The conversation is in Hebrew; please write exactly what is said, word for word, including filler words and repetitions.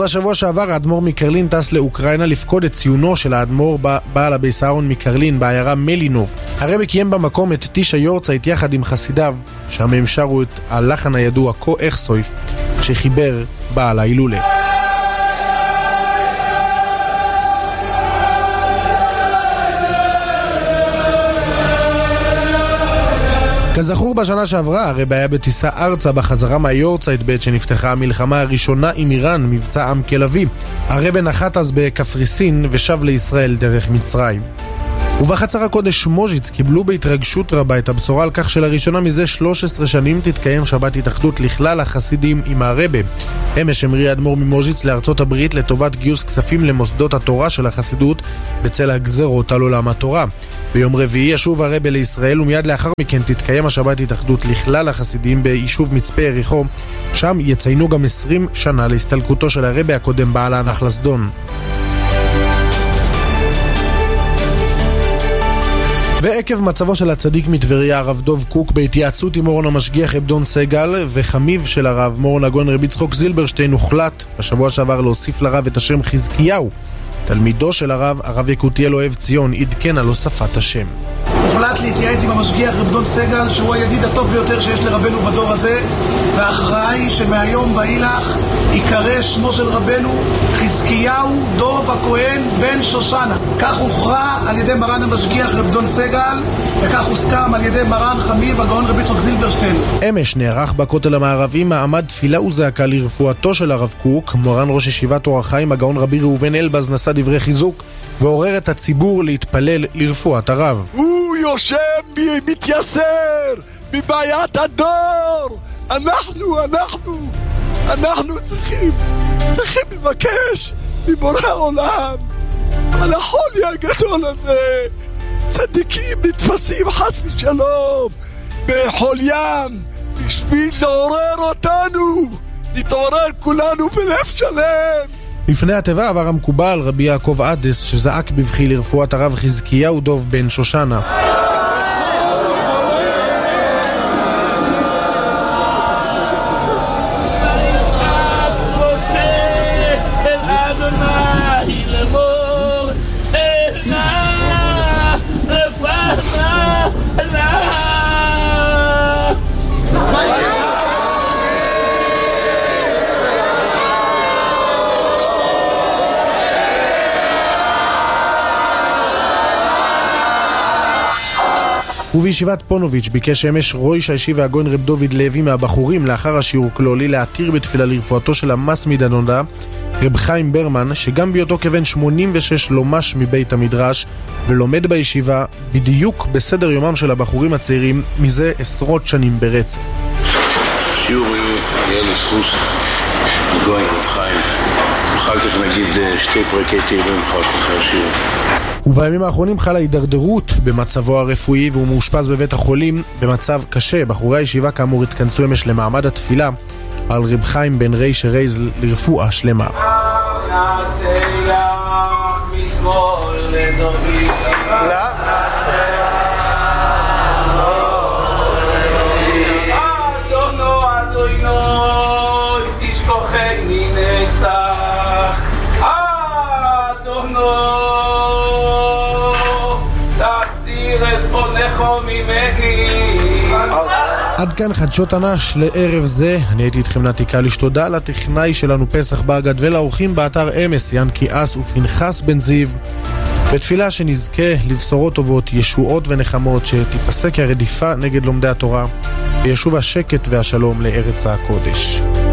בשבוע שעבר האדמו"ר מקרלין טס לאוקראינה לפקוד את ציונו של האדמו"ר בעל הביס אהרון מקרלין בעיירה מלינוב. הרבי קיים במקום את טיש היורצייט יחד עם חסידיו, שם הם שרו את הלחן הידוע כה אכסויף שחיבר בעל ההילולה. כזכור, בשנה שעברה הרבי היה בטיסה ארצה בחזרה מהיורצייט בעת שנפתחה המלחמה הראשונה עם איראן, מבצע עם כלבי. הרבי נחת אז בקפריסין ושב לישראל דרך מצרים. ובחצר הקודש מוז'יץ קיבלו בהתרגשות רבה את הבשורה על כך שלראשונה מזה שלוש עשרה שנים תתקיים שבת התאחדות לכלל החסידים עם הרבי. אמש המריא האדמו"ר ממוז'יץ לארצות הברית לטובת גיוס כספים למוסדות התורה של החסידות בצל הגזרות על עולם התורה. ביום רביעי ישוב הרבי לישראל, ומיד לאחר מכן תתקיים השבת התאחדות לכלל החסידים ביישוב מצפה יריחו. שם יציינו גם עשרים שנה להסתלקותו של הרבי הקודם בעל הנחלסדון. ועקב מצבו של הצדיק מטבריה הרב דוב קוק, בהתייעצות עם מורן המשגיח אבדון סגל וחמיו של הרב מורן הגאון רבי יצחק זילברשטיין, הוחלט בשבוע שעבר להוסיף לרב את השם חזקיהו. תלמידו של הרב, הרב יקותיאל אוהב ציון, עדכן על הוספת השם. הוחלט להתייעץ עם המשגיח אבדון סגל, שהוא הידיד הטוב ביותר שיש לרבנו בדור הזה, ואחראי שמהיום ואילך יקרא שמו של רבנו חזקיהו דוב הכהן בן שושנה. כך הוכרע על ידי מרן המשגיח אבדון סגל, וכך הוסכם על ידי מרן חמיו הגאון רבי יצחק זילברשטיין. אמש נערך בכותל המערבי מעמד תפילה וזעקה לרפואתו של הרב קוק. מורן ראש ישיבת אור החיים הגאון רבי ראובן אלבז נשא דברי חיזוק ועורר את הציבור להתפלל לרפואת הרב. הוא יושב מתייסר מבעיית הדור. אנחנו, אנחנו, אנחנו צריכים, צריכים לבקש מבורא העולם על החולי הגדול הזה. צדיקים נתפסים חס ושלום בחוליים בשביל לעורר אותנו, נתעורר כולנו בלב שלם. לפני הטבע עבר המקובל רבי יעקב אדס שזעק בבכי לרפואת הרב חזקיהו דוב בן שושנה. ובישיבת פונוביץ' ביקש אמש רויש הישיבה הגאון רב דוד לוי מהבחורים לאחר השיעור כלולי להתיר בתפילה לרפואתו של המסמיד הנודע רב חיים ברמן, שגם בהיותו כבן שמונים ושש לומש מבית המדרש ולומד בישיבה בדיוק בסדר יומם של הבחורים הצעירים מזה עשרות שנים ברצף. שיעור יהיה לזכות הגאון רב חיים, אחר כך נגיד שתי פרקי תהילים אחר כך השיעור. ובימים האחרונים חלה הידרדרות במצבו הרפואי והוא מאושפז בבית החולים במצב קשה. בחורי הישיבה כאמור התכנסו אמש למעמד התפילה על רב חיים בן ריש רייז לרפואה שלמה. עד כאן חדשות אנש לערב זה. אני הייתי איתכם נתיקה לשתודה לטכנאי שלנו פסח ברגד ולאורחים באתר אמס ינקי אס ופנחס בן זיו, בתפילה שנזכה לבשורות טובות, ישועות ונחמות, שתיפסק הרדיפה נגד לומדי התורה וישוב השקט והשלום לארץ הקודש.